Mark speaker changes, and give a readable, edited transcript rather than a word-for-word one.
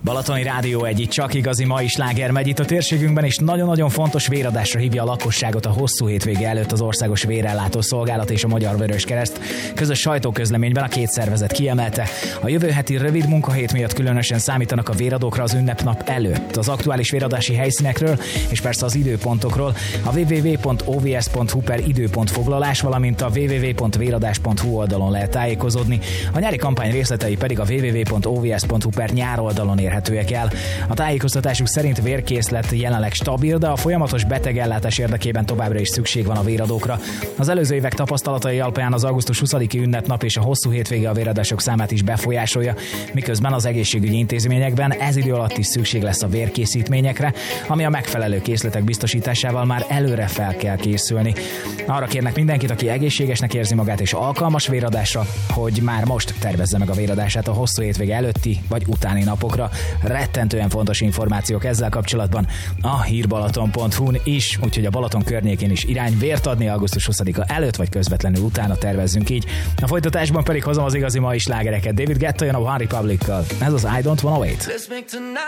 Speaker 1: Balatoni Rádió egy csak igazi mai sláger megy itt a térségünkben, és nagyon-nagyon fontos véradásra hívja a lakosságot a hosszú hétvége előtt az Országos Vérellátó Szolgálat és a Magyar Vöröskereszt. Közös sajtóközleményben a két szervezet kiemelte, a jövő heti rövid munkahét miatt különösen számítanak a véradókra az ünnepnap előtt. Az aktuális véradási helyszínekről és persze az időpontokról a www.ovs.hu/időpontfoglalás, valamint a www.véradás.hu oldalon lehet tájékozódni. A nyári kampány részletei pedig a www.ovs.hu/nyár oldalon érhetőek el. A tájékoztatásuk szerint vérkészlet jelenleg stabil, de a folyamatos betegellátás érdekében továbbra is szükség van a véradókra. Az előző évek tapasztalatai alapján az augusztus 20-i ünnepnap és a hosszú hétvége a véradások számát is befolyásolja, miközben az egészségügyi intézményekben ez idő alatt is szükség lesz a vérkészítményekre, ami a megfelelő készletek biztosításával már előre fel kell készülni. Arra kérnek mindenkit, aki egészségesnek érzi magát és alkalmas véradásra, hogy már most tervezze meg a véradását a hosszú hétvége előtti vagy utáni napokra. Rettentően fontos információk ezzel kapcsolatban a hírbalaton.hu-n is, úgyhogy a Balaton környékén is irány vért adni augusztus 20-a előtt vagy közvetlenül utána, tervezzünk így. A folytatásban pedig hozom az igazi mai slágereket. David Guetta jön a One Republic-kal. Ez az I Don't Wanna Wait.